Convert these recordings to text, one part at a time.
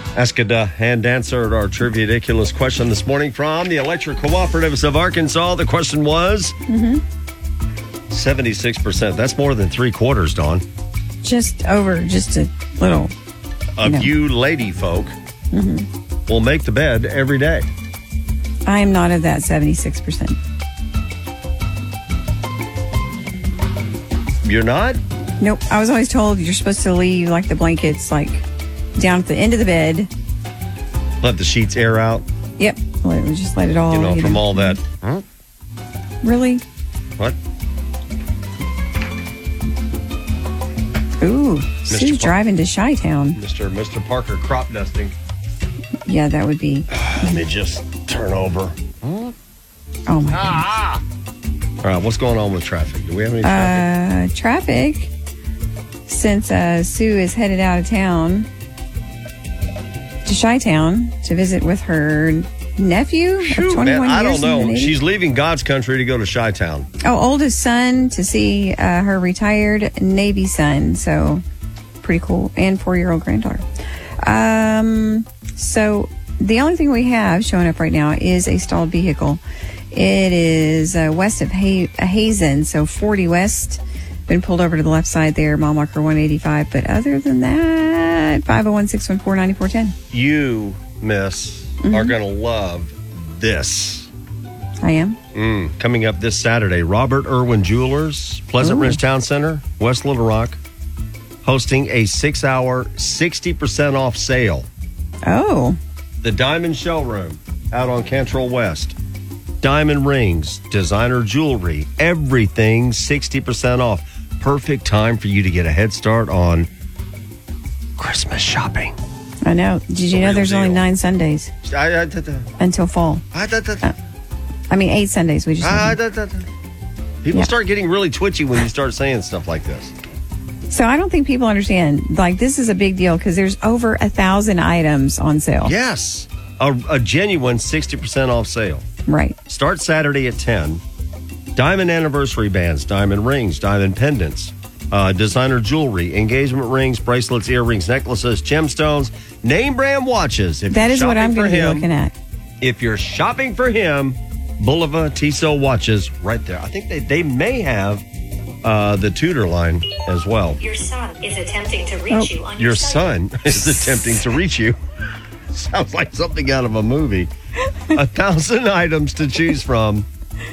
Ask a and answer our trivia ridiculous question this morning from the Electric Cooperatives of Arkansas. The question was 76%. That's more than 3/4, Dawn. Just a little. You lady folk will make the bed every day. I am not of that 76%. You're not? Nope. I was always told you're supposed to leave like the blankets down at the end of the bed. Let the sheets air out. Yep. Just let it all. From all that. Huh? Really? What? Ooh, Sue's driving to Chi-Town. Mr. Parker crop dusting. Yeah, that would be. Let me just turn over. Oh my goodness. All right, what's going on with traffic? Do we have any traffic? Traffic. Since Sue is headed out of town to Chi-Town to visit with her nephew of 21 years. I don't know. She's leaving God's country to go to Chi-Town. Oh, oldest son to see her retired Navy son. So pretty cool. And 4-year-old granddaughter. So the only thing we have showing up right now is a stalled vehicle. It is west of Hazen, so 40 west. Been pulled over to the left side there, mile marker 185. But other than that, 501-614-9410. You, miss, are going to love this. I am. Coming up this Saturday, Robert Irwin Jewelers, Pleasant Ridge Town Center, West Little Rock, hosting a 6-hour, 60% off sale. Oh. The Diamond Showroom out on Cantrell West. Diamond rings, designer jewelry, everything 60% off. Perfect time for you to get a head start on Christmas shopping. I know. Did you know there's only 9 Sundays until fall? 8 Sundays. We just People start getting really twitchy when you start saying stuff like this. So I don't think people understand. This is a big deal because there's over 1,000 items on sale. Yes. A genuine 60% off sale. Right. Start Saturday at 10. Diamond anniversary bands, diamond rings, diamond pendants, designer jewelry, engagement rings, bracelets, earrings, necklaces, gemstones, name brand watches. That is what I'm going to be looking at. If you're shopping for him, Bulova Tissot watches right there. I think they may have the Tudor line as well. Your son is attempting to reach you on your son is attempting to reach you. Sounds like something out of a movie. 1,000 items to choose from.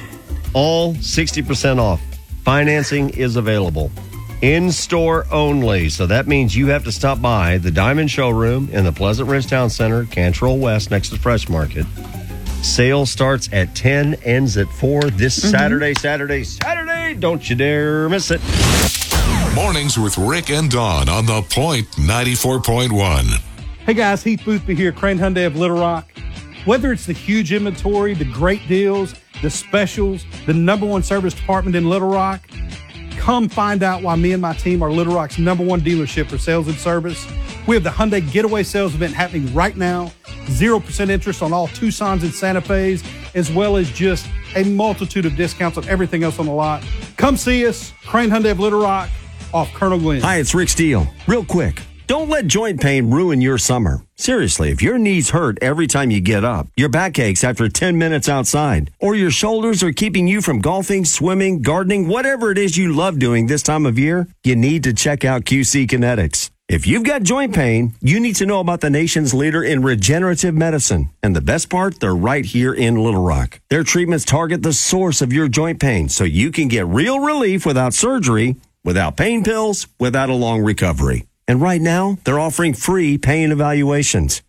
All 60% off. Financing is available. In-store only. So that means you have to stop by the Diamond Showroom in the Pleasant Ridge Town Center, Cantrell West, next to Fresh Market. Sale starts at 10, ends at 4 this Saturday. Don't you dare miss it. Mornings with Rick and Dawn on The Point 94.1. Hey guys, Heath Boothby here, Crane Hyundai of Little Rock. Whether it's the huge inventory, the great deals, the specials, the #1 service department in Little Rock, come find out why me and my team are Little Rock's #1 dealership for sales and service. We have the Hyundai Getaway Sales event happening right now. 0% interest on all Tucsons and Santa Fe's, as well as just a multitude of discounts on everything else on the lot. Come see us, Crane Hyundai of Little Rock, off Colonel Glenn. Hi, it's Rick Steele. Real quick. Don't let joint pain ruin your summer. Seriously, if your knees hurt every time you get up, your back aches after 10 minutes outside, or your shoulders are keeping you from golfing, swimming, gardening, whatever it is you love doing this time of year, you need to check out QC Kinetics. If you've got joint pain, you need to know about the nation's leader in regenerative medicine. And the best part, they're right here in Little Rock. Their treatments target the source of your joint pain so you can get real relief without surgery, without pain pills, without a long recovery. And right now, they're offering free pain evaluations.